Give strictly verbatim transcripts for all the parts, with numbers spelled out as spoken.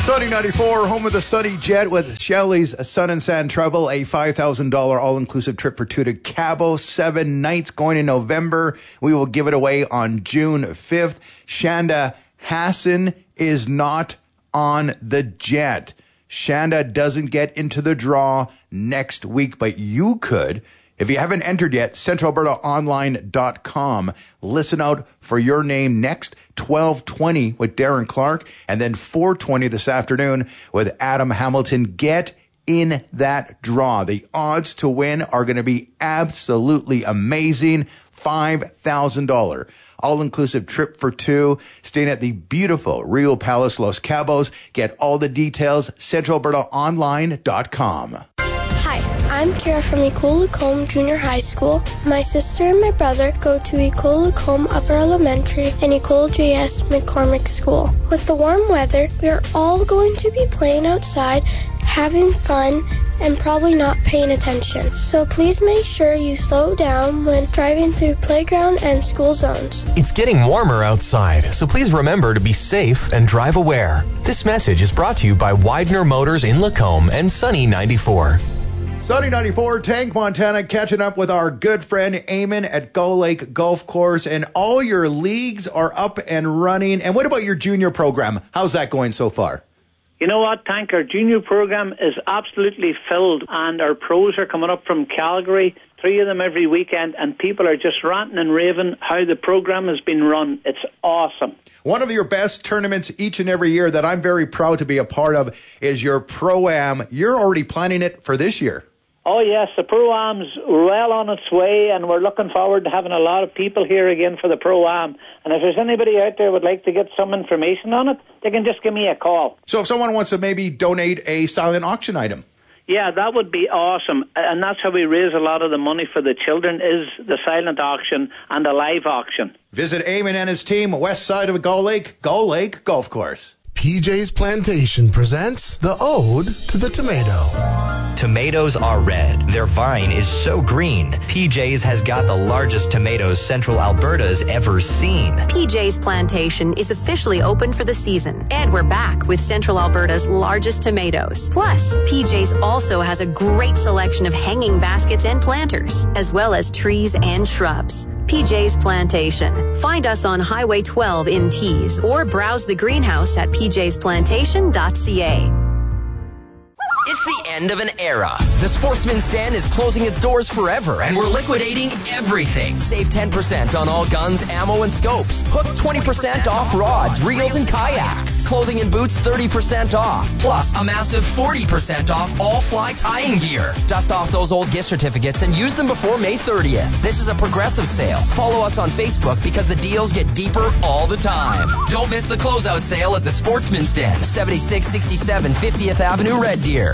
Sunny ninety-four, home of the Sunny Jet with Shelley's Sun and Sand Travel, a five thousand dollars all-inclusive trip for two to Cabo, seven nights going in November. We will give it away on June fifth. Shanda Hassan is not on the jet. Shanda doesn't get into the draw next week, but you could. If you haven't entered yet, central alberta online dot com. Listen out for your name next, twelve twenty with Darren Clark, and then four twenty this afternoon with Adam Hamilton. Get in that draw. The odds to win are going to be absolutely amazing. five thousand dollars. All-inclusive trip for two, staying at the beautiful Rio Palace Los Cabos. Get all the details, central alberta online dot com. I'm Kira from Ecole Lacombe Junior High School. My sister and my brother go to Ecole Lacombe Upper Elementary and Ecole J S McCormick School. With the warm weather, we are all going to be playing outside, having fun, and probably not paying attention. So please make sure you slow down when driving through playground and school zones. It's getting warmer outside, so please remember to be safe and drive aware. This message is brought to you by Widener Motors in Lacombe and Sunny ninety-four. Sunny ninety-four, Tank, Montana, catching up with our good friend Eamon at Gull Lake Golf Course. And all your leagues are up and running. And what about your junior program? How's that going so far? You know what, Tank? Our junior program is absolutely filled. And our pros are coming up from Calgary, three of them every weekend. And people are just ranting and raving how the program has been run. It's awesome. One of your best tournaments each and every year that I'm very proud to be a part of is your Pro-Am. You're already planning it for this year. Oh, yes, the Pro-Am's well on its way, and we're looking forward to having a lot of people here again for the Pro-Am. And if there's anybody out there who would like to get some information on it, they can just give me a call. So if someone wants to maybe donate a silent auction item? Yeah, that would be awesome. And that's how we raise a lot of the money for the children, is the silent auction and the live auction. Visit Eamon and his team, west side of Gull Lake, Gull Lake Golf Course. P J's Plantation presents the Ode to the Tomato. Tomatoes are red. Their vine is so green. P J's has got the largest tomatoes Central Alberta's ever seen. P J's Plantation is officially open for the season, and we're back with Central Alberta's largest tomatoes. Plus, P J's also has a great selection of hanging baskets and planters, as well as trees and shrubs. P J's Plantation. Find us on Highway twelve in Tees or browse the greenhouse at p j's plantation dot c a. It's the end of an era. The Sportsman's Den is closing its doors forever, and we're liquidating everything. Save ten percent on all guns, ammo, and scopes. Hook twenty percent off rods, reels, and kayaks. Clothing and boots thirty percent off. Plus, a massive forty percent off all fly tying gear. Dust off those old gift certificates and use them before May thirtieth. This is a progressive sale. Follow us on Facebook because the deals get deeper all the time. Don't miss the closeout sale at the Sportsman's Den, seventy-six sixty-seven fiftieth Avenue, Red Deer.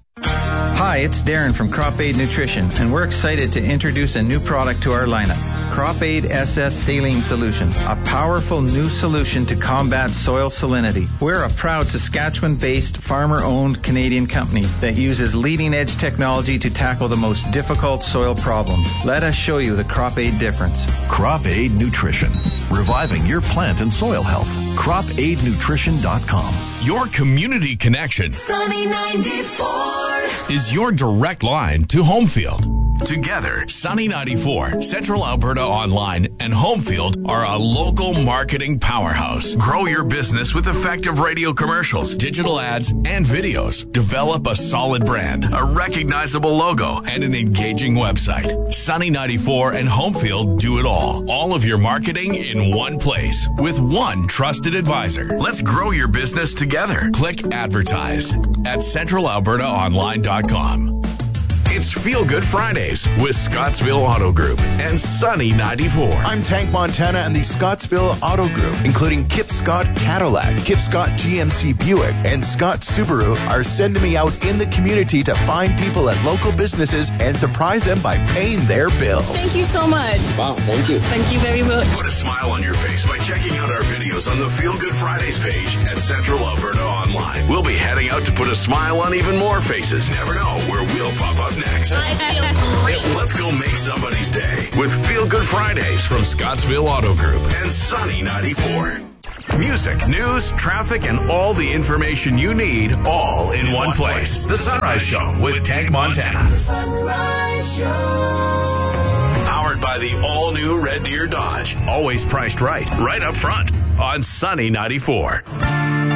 Hi, it's Darren from Crop Aid Nutrition, and we're excited to introduce a new product to our lineup. Crop Aid S S Saline Solution, a powerful new solution to combat soil salinity. We're a proud Saskatchewan-based, farmer-owned Canadian company that uses leading-edge technology to tackle the most difficult soil problems. Let us show you the Crop Aid difference. Crop Aid Nutrition, reviving your plant and soil health. crop aid nutrition dot com. Your community connection Sunny ninety-four is your direct line to Homefield. Together, Sunny ninety-four, Central Alberta Online, and Homefield are a local marketing powerhouse. Grow your business with effective radio commercials, digital ads, and videos. Develop a solid brand, a recognizable logo, and an engaging website. Sunny ninety-four and Homefield do it all. All of your marketing in one place with one trusted advisor. Let's grow your business together. Click advertise at central alberta online dot com. It's Feel Good Fridays with Scottsville Auto Group and Sunny ninety-four. I'm Tank Montana and the Scottsville Auto Group, including Kip Scott Cadillac, Kip Scott G M C Buick, and Scott Subaru, are sending me out in the community to find people at local businesses and surprise them by paying their bill. Thank you so much. Wow, thank you. Thank you very much. Put a smile on your face by checking out our videos on the Feel Good Fridays page at Central Alberta Online. We'll be heading out to put a smile on even more faces. Never know where we'll pop up next. I feel great. Let's go make somebody's day with Feel Good Fridays from Scottsville Auto Group and Sunny ninety-four. Music, news, traffic, and all the information you need all in one place. The Sunrise Show with Tank Montana. The Sunrise Show. Powered by the all-new Red Deer Dodge. Always priced right, right up front on Sunny ninety-four.